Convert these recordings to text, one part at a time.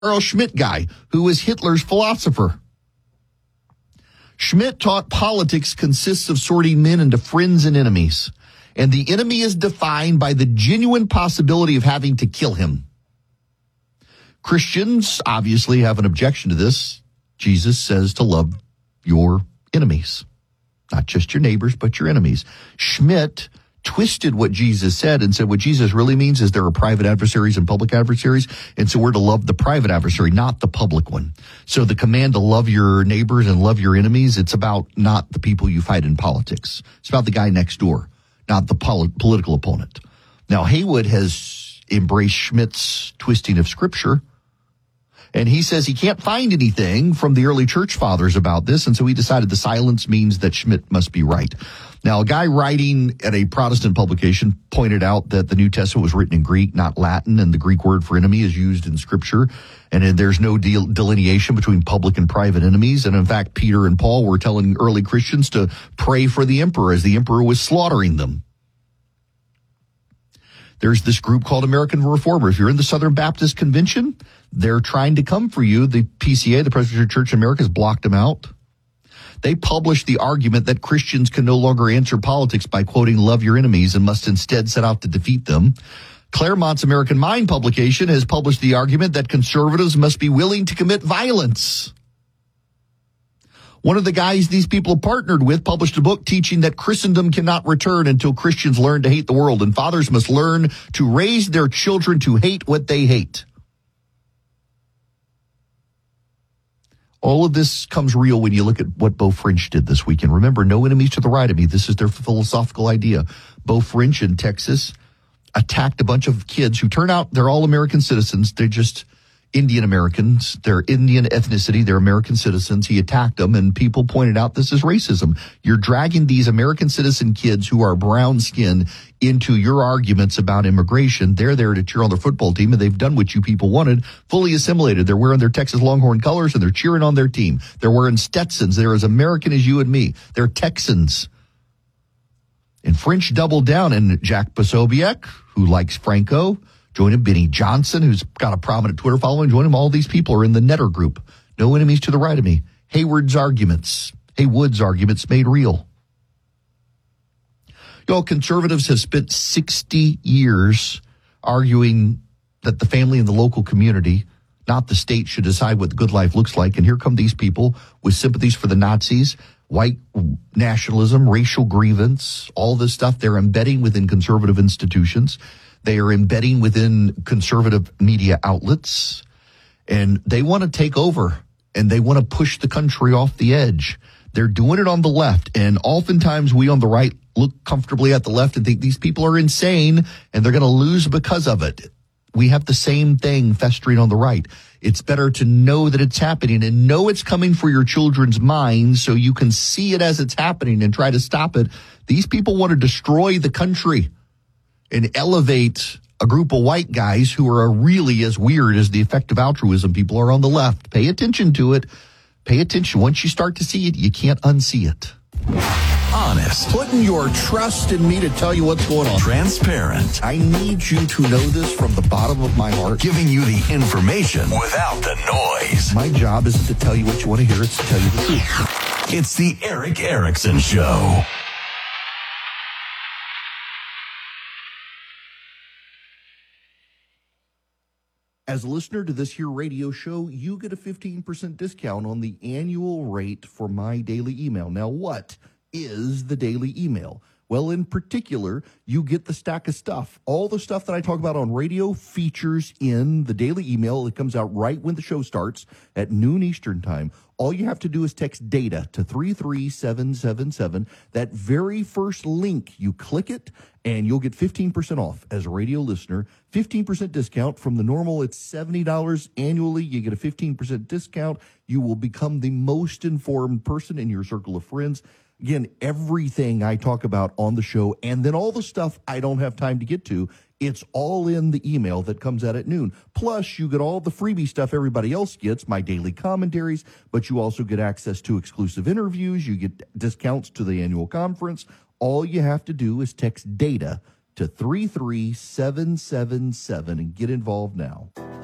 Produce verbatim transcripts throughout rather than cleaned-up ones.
Carl Schmitt guy, who was Hitler's philosopher. Schmitt taught politics consists of sorting men into friends and enemies, and the enemy is defined by the genuine possibility of having to kill him. Christians obviously have an objection to this. Jesus says to love your enemies, not just your neighbors, but your enemies. Schmitt twisted what Jesus said and said what Jesus really means is there are private adversaries and public adversaries, and so we're to love the private adversary, not the public one. So the command to love your neighbors and love your enemies, it's about not the people you fight in politics. It's about the guy next door, not the pol- political opponent. Now, Haywood has embraced Schmitt's twisting of Scripture, and he says he can't find anything from the early church fathers about this, and so he decided the silence means that Schmitt must be right. Now, a guy writing at a Protestant publication pointed out that the New Testament was written in Greek, not Latin, and the Greek word for enemy is used in Scripture, and there's no deal, delineation between public and private enemies. And in fact, Peter and Paul were telling early Christians to pray for the emperor as the emperor was slaughtering them. There's this group called American Reformers. If you're in the Southern Baptist Convention, they're trying to come for you. The P C A, the Presbyterian Church in America, has blocked them out. They published the argument that Christians can no longer answer politics by quoting love your enemies and must instead set out to defeat them. Claremont's American Mind publication has published the argument that conservatives must be willing to commit violence. One of the guys these people partnered with published a book teaching that Christendom cannot return until Christians learn to hate the world, and fathers must learn to raise their children to hate what they hate. All of this comes real when you look at what Beau French did this weekend. Remember, no enemies to the right of me. This is their philosophical idea. Beau French in Texas attacked a bunch of kids who turn out they're all American citizens. They're just Indian Americans. They're Indian ethnicity. They're American citizens. He attacked them, and people pointed out this is racism. You're dragging these American citizen kids who are brown skinned into your arguments about immigration. They're there to cheer on their football team, and they've done what you people wanted, fully assimilated. They're wearing their Texas Longhorn colors, and they're cheering on their team. They're wearing Stetsons. They're as American as you and me. They're Texans. And French doubled down, and Jack Posobiec, who likes Franco, join him. Benny Johnson, who's got a prominent Twitter following, join him. All these people are in the Netter group. No enemies to the right of me. Hayward's arguments, Haywood's arguments made real. Y'all, conservatives have spent sixty years arguing that the family and the local community, not the state, should decide what the good life looks like. And here come these people with sympathies for the Nazis, white nationalism, racial grievance, all this stuff they're embedding within conservative institutions. They are embedding within conservative media outlets, and they want to take over, and they want to push the country off the edge. They're doing it on the left, and oftentimes we on the right look comfortably at the left and think these people are insane, and they're going to lose because of it. We have the same thing festering on the right. It's better to know that it's happening and know it's coming for your children's minds so you can see it as it's happening and try to stop it. These people want to destroy the country and elevate a group of white guys who are really as weird as the effective altruism people are on the left. Pay attention to it. Pay attention. Once you start to see it, you can't unsee it. Honest. Putting your trust in me to tell you what's going on. Transparent. I need you to know this from the bottom of my heart. Giving you the information without the noise. My job isn't to tell you what you want to hear. It's to tell you the truth. It's the Erick Erickson Show. As a listener to this here radio show, you get a fifteen percent discount on the annual rate for my daily email. Now, what is the daily email? Well, in particular, you get the stack of stuff. All the stuff that I talk about on radio features in the daily email. It comes out right when the show starts at noon Eastern time. All you have to do is text DATA to three three seven seven seven. That very first link, you click it, and you'll get fifteen percent off as a radio listener. fifteen percent discount from the normal. It's seventy dollars annually. You get a fifteen percent discount. You will become the most informed person in your circle of friends. Again, everything I talk about on the show, and then all the stuff I don't have time to get to, it's all in the email that comes out at noon. Plus, you get all the freebie stuff everybody else gets, my daily commentaries, but you also get access to exclusive interviews. You get discounts to the annual conference. All you have to do is text DATA to three three seven seven seven and get involved now.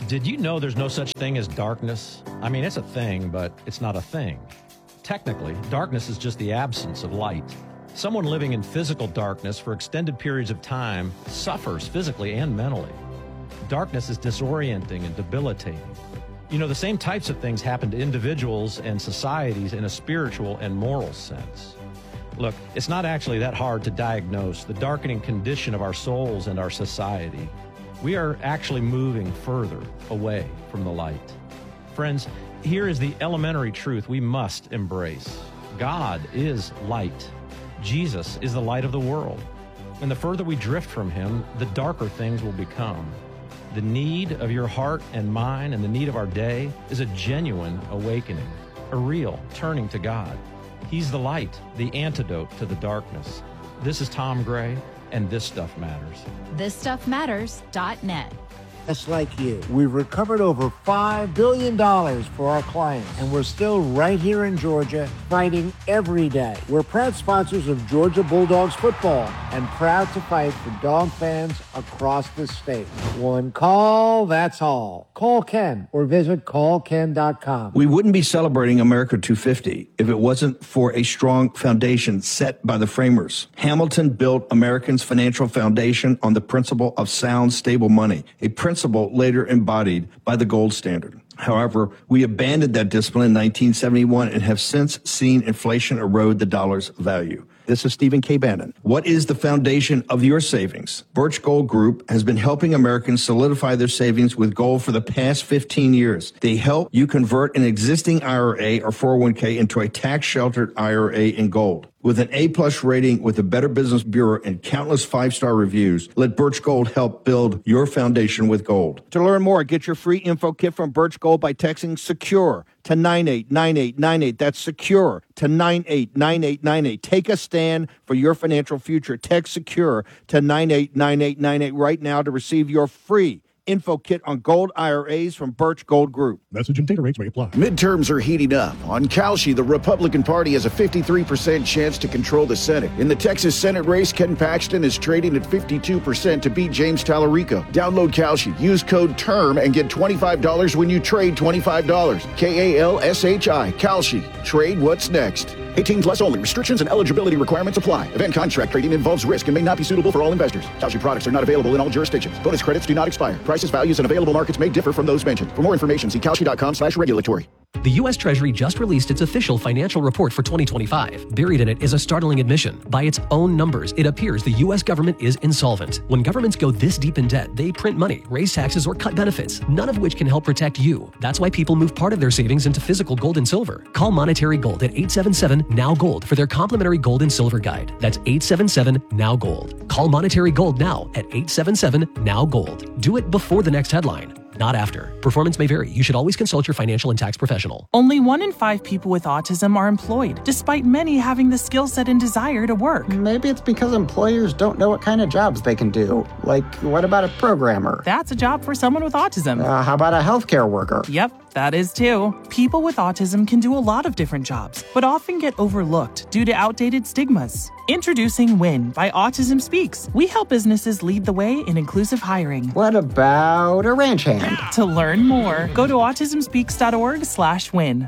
Did you know there's no such thing as darkness? I mean, it's a thing, but it's not a thing. Technically, darkness is just the absence of light. Someone living in physical darkness for extended periods of time suffers physically and mentally. Darkness is disorienting and debilitating. You know, the same types of things happen to individuals and societies in a spiritual and moral sense. Look, it's not actually that hard to diagnose the darkening condition of our souls and our society. We are actually moving further away from the light. Friends, here is the elementary truth we must embrace. God is light. Jesus is the light of the world. And the further we drift from him, the darker things will become. The need of your heart and mine and the need of our day is a genuine awakening, a real turning to God. He's the light, the antidote to the darkness. This is Tom Gray, and This Stuff Matters. this stuff matters dot net. Just like you, we've recovered over five billion dollars for our clients, and we're still right here in Georgia fighting every day. We're proud sponsors of Georgia Bulldogs football and proud to fight for dog fans across the state. One call, that's all. Call Ken or visit call ken dot com. We wouldn't be celebrating America two fifty if it wasn't for a strong foundation set by the framers. Hamilton built Americans' financial foundation on the principle of sound, stable money, a principle later embodied by the gold standard. However, we abandoned that discipline in nineteen seventy-one and have since seen inflation erode the dollar's value. This is Stephen K. Bannon. What is the foundation of your savings? Birch Gold Group has been helping Americans solidify their savings with gold for the past fifteen years. They help you convert an existing I R A or four oh one k into a tax-sheltered I R A in gold. With an A-plus rating with the Better Business Bureau and countless five-star reviews, let Birch Gold help build your foundation with gold. To learn more, get your free info kit from Birch Gold by texting SECURE to nine eight nine eight nine eight. That's SECURE to nine eight nine eight nine eight. Take a stand for your financial future. Text SECURE to nine eight nine eight nine eight right now to receive your free info kit on gold I R As from Birch Gold Group. Message and data rates may apply. Midterms are heating up. On Kalshi, the Republican Party has a fifty-three percent chance to control the Senate. In the Texas Senate race, Ken Paxton is trading at fifty-two percent to beat James Tallarico. Download Kalshi. Use code TERM and get twenty-five dollars when you trade twenty-five dollars. K A L S H I. Kalshi. Trade what's next. eighteen plus only. Restrictions and eligibility requirements apply. Event contract trading involves risk and may not be suitable for all investors. Kalshi products are not available in all jurisdictions. Bonus credits do not expire. Prices, values, and available markets may differ from those mentioned. For more information, see kalshi.com slash regulatory. The U S Treasury just released its official financial report for twenty twenty-five. Buried in it is a startling admission. By its own numbers, it appears the U S government is insolvent. When governments go this deep in debt, they print money, raise taxes, or cut benefits, none of which can help protect you. That's why people move part of their savings into physical gold and silver. Call Monetary Gold at eight seven seven, N O W, GOLD for their complimentary gold and silver guide. That's eight seven seven, N O W, GOLD. Call Monetary Gold now at eight seven seven, N O W, GOLD. Do it before the next headline, not after. Performance may vary. You should always consult your financial and tax professional. Only one in five people with autism are employed, despite many having the skill set and desire to work. Maybe it's because employers don't know what kind of jobs they can do. Like, what about a programmer? That's a job for someone with autism. Uh, how about a healthcare worker? Yep, that is too. People with autism can do a lot of different jobs, but often get overlooked due to outdated stigmas. Introducing WIN by Autism Speaks. We help businesses lead the way in inclusive hiring. What about a ranch hand? To learn more, go to autism speaks dot org slash win.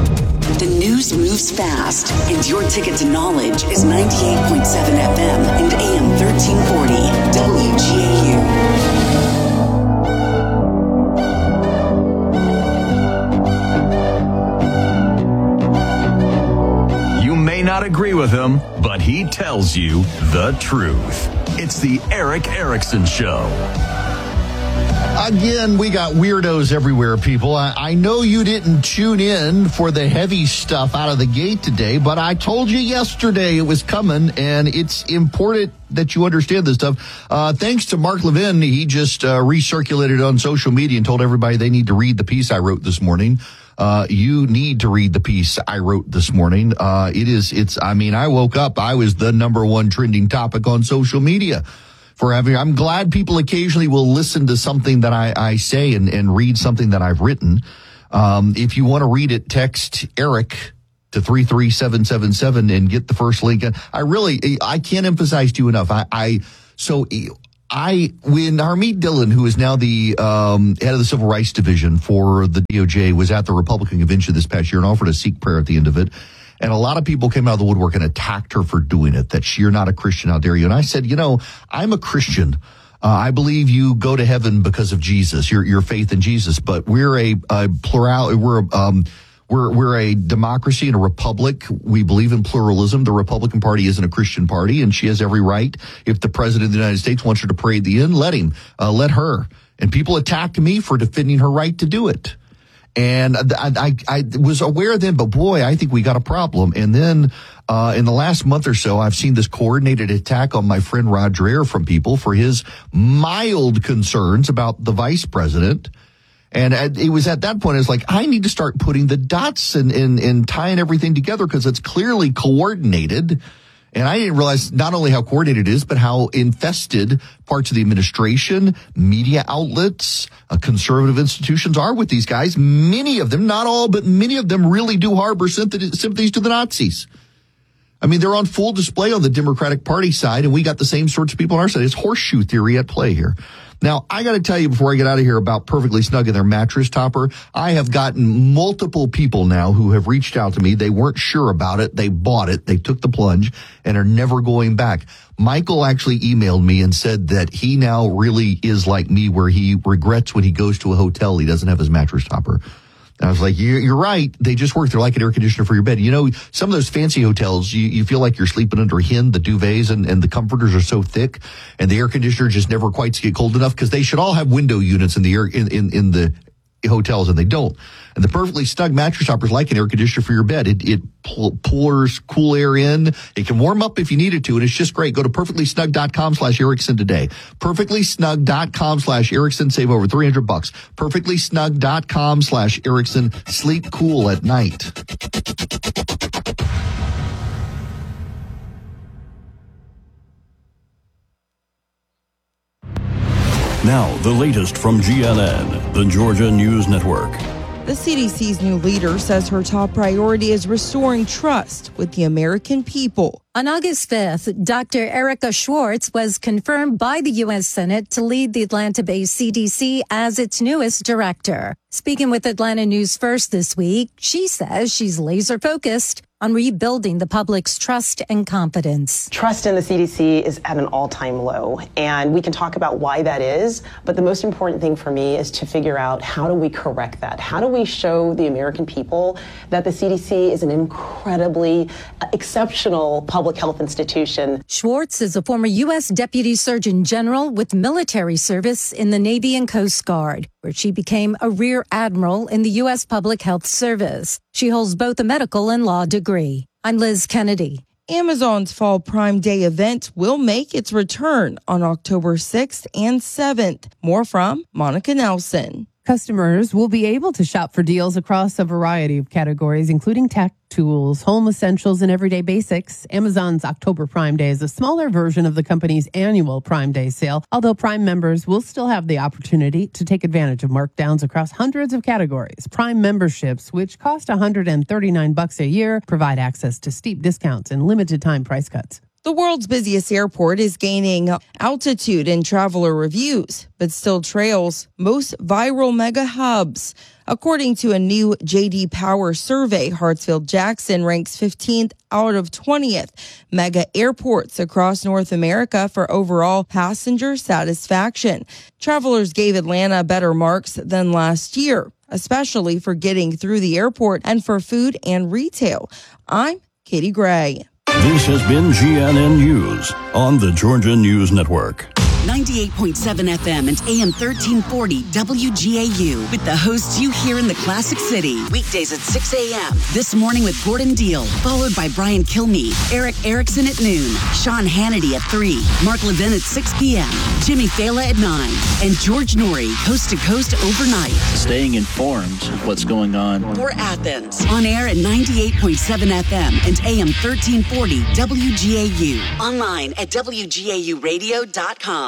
The news moves fast, and your ticket to knowledge is ninety-eight point seven F M and A M thirteen forty W G A U. You may not agree with him, but he tells you the truth. It's the Erick Erickson Show. Again, we got weirdos everywhere, people. I, I know you didn't tune in for the heavy stuff out of the gate today, but I told you yesterday it was coming, and it's important that you understand this stuff. Uh, thanks to Mark Levin, he just uh, recirculated on social media and told everybody they need to read the piece I wrote this morning. Uh, you need to read the piece I wrote this morning. Uh, it is, it's, I mean, I woke up, I was the number one trending topic on social media. For having, I'm glad people occasionally will listen to something that I, I say and, and read something that I've written. Um, if you want to read it, text Eric to three three seven seven seven and get the first link. I really, I can't emphasize to you enough. I, I, so I, when Harmeet Dillon, who is now the um, head of the Civil Rights Division for the D O J, was at the Republican convention this past year and offered a Sikh prayer at the end of it, and a lot of people came out of the woodwork and attacked her for doing it, that she, you're not a Christian, how dare you? And I said, you know, I'm a Christian. Uh, I believe you go to heaven because of Jesus, your your faith in Jesus, but we're a, a plural, we're a, um, We're we're a democracy and a republic. We believe in pluralism. The Republican Party isn't a Christian party, and she has every right. If the president of the United States wants her to pray at the end, let him, uh, let her. And people attacked me for defending her right to do it. And I, I, I was aware then, but boy, I think we got a problem. And then uh, in the last month or so, I've seen this coordinated attack on my friend Rod Dreher from people for his mild concerns about the vice president. And it was at that point, I was like, I need to start putting the dots and, and, and tying everything together because it's clearly coordinated. And I didn't realize not only how coordinated it is, but how infested parts of the administration, media outlets, uh, conservative institutions are with these guys. Many of them, not all, but many of them really do harbor sympathies to the Nazis. I mean, they're on full display on the Democratic Party side, and we got the same sorts of people on our side. It's horseshoe theory at play here. Now, I got to tell you before I get out of here about Perfectly Snug and their mattress topper. I have gotten multiple people now who have reached out to me. They weren't sure about it. They bought it. They took the plunge and are never going back. Michael actually emailed me and said that he now really is like me, where he regrets when he goes to a hotel he doesn't have his mattress topper. And I was like, you're, you're right. They just work. They're like an air conditioner for your bed. You know, some of those fancy hotels, you, you feel like you're sleeping under a hen. The duvets and, and the comforters are so thick, and the air conditioner just never quite get cold enough, because they should all have window units in the air in, in, in the hotels, and they don't. And the Perfectly Snug mattress topper is like an air conditioner for your bed. It, it pours cool air in. It can warm up if you need it to, and it's just great. Go to perfectlysnug.com slash Erickson today. Perfectlysnug.com slash Erickson. Save over three hundred bucks. Perfectlysnug.com slash Erickson. Sleep cool at night. Now, the latest from G N N, the Georgia News Network. The C D C's new leader says her top priority is restoring trust with the American people. On August fifth, Doctor Erica Schwartz was confirmed by the U S Senate to lead the Atlanta-based C D C as its newest director. Speaking with Atlanta News First this week, she says she's laser focused on rebuilding the public's trust and confidence. Trust in the C D C is at an all-time low, and we can talk about why that is, but the most important thing for me is to figure out, how do we correct that? How do we show the American people that the C D C is an incredibly uh, exceptional public health institution? Schwartz is a former U S Deputy Surgeon General with military service in the Navy and Coast Guard, where she became a Rear Admiral in the U S Public Health Service. She holds both a medical and law degree. I'm Liz Kennedy. Amazon's Fall Prime Day event will make its return on October sixth and seventh. More from Monica Nelson. Customers will be able to shop for deals across a variety of categories, including tech, tools, home essentials, and everyday basics. Amazon's October Prime Day is a smaller version of the company's annual Prime Day sale, although Prime members will still have the opportunity to take advantage of markdowns across hundreds of categories. Prime memberships, which cost one hundred thirty-nine bucks a year, provide access to steep discounts and limited time price cuts. The world's busiest airport is gaining altitude in traveler reviews, but still trails most viral mega hubs. According to a new J D Power survey, Hartsfield-Jackson ranks fifteenth out of twentieth mega airports across North America for overall passenger satisfaction. Travelers gave Atlanta better marks than last year, especially for getting through the airport and for food and retail. I'm Katie Gray. This has been G N N News on the Georgia News Network. ninety-eight point seven F M and A M thirteen forty W G A U with the hosts you hear in the Classic City. Weekdays at six a.m. This morning with Gordon Deal, followed by Brian Kilmeade, Eric Erickson at noon, Sean Hannity at three, Mark Levin at six p.m., Jimmy Fala at nine, and George Norrie, coast to coast overnight. Staying informed of what's going on. For Athens, on air at ninety-eight point seven F M and A M thirteen forty W G A U. Online at W G A U radio dot com.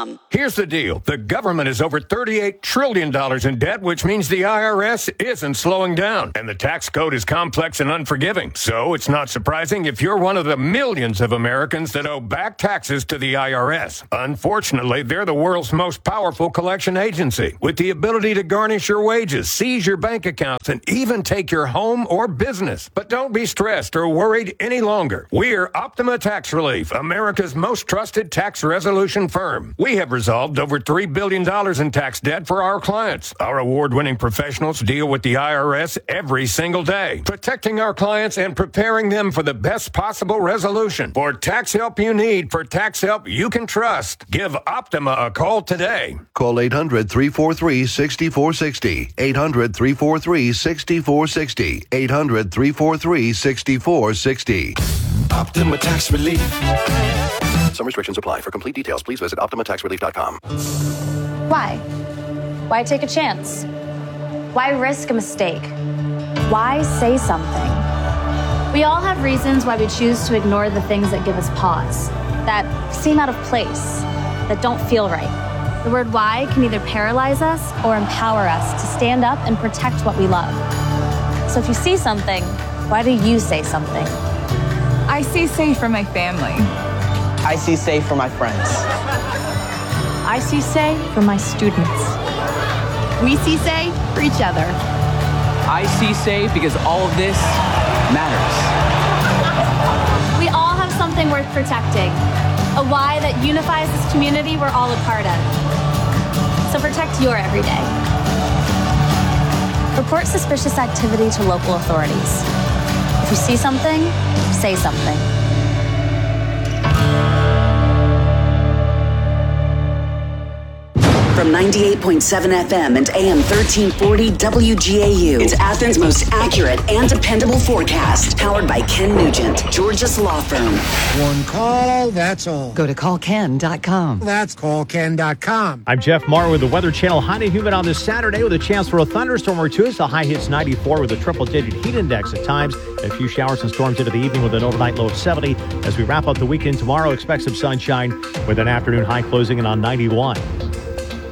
com. Here's the deal. The government is over thirty-eight trillion dollars in debt, which means the I R S isn't slowing down. And the tax code is complex and unforgiving. So it's not surprising if you're one of the millions of Americans that owe back taxes to the I R S. Unfortunately, they're the world's most powerful collection agency, with the ability to garnish your wages, seize your bank accounts, and even take your home or business. But don't be stressed or worried any longer. We're Optima Tax Relief, America's most trusted tax resolution firm. We have resolved over three billion dollars in tax debt for our clients. Our award-winning professionals deal with the I R S every single day, protecting our clients and preparing them for the best possible resolution. For tax help you need, for tax help you can trust, give Optima a call today. Call eight hundred, three four three, six four six zero. eight hundred, three four three, six four six zero. eight hundred, three four three, six four six zero. Optima Tax Relief. Some restrictions apply. For complete details, please visit optima tax relief dot com. Why? Why take a chance? Why risk a mistake? Why say something? We all have reasons why we choose to ignore the things that give us pause, that seem out of place, that don't feel right. The word why can either paralyze us or empower us to stand up and protect what we love. So if you see something, why do you say something? I see safe for my family. I see safe for my friends. I see say for my students. We see say for each other. I see say because all of this matters. We all have something worth protecting, a why that unifies this community we're all a part of. So protect your everyday. Report suspicious activity to local authorities. If you see something, say something. From ninety-eight point seven F M and A M thirteen forty W G A U. It's Athens' most accurate and dependable forecast. Powered by Ken Nugent, Georgia's law firm. One call, that's all. Go to call ken dot com. That's call ken dot com. I'm Jeff Marr with the Weather Channel. Hot and humid on this Saturday with a chance for a thunderstorm or two. As the high hits ninety-four with a triple-digit heat index at times. And a few showers and storms into the evening with an overnight low of seventy. As we wrap up the weekend tomorrow, expect some sunshine with an afternoon high closing in on ninety-one.